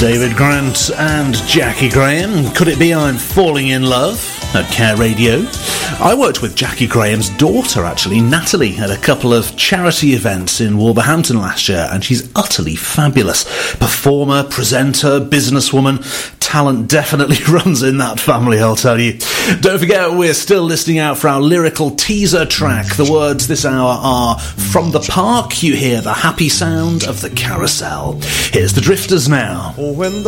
David Grant and Jackie Graham. Could it be I'm falling in love? At Care Radio. I worked with Jackie Graham's daughter, actually, Natalie, at a couple of charity events in Wolverhampton last year, and she's utterly fabulous. Performer, presenter, businesswoman. Talent definitely runs in that family, I'll tell you. Don't forget, we're still listening out for our lyrical teaser track. The words this hour are, from the park you hear the happy sound of the carousel. Here's the Drifters now. When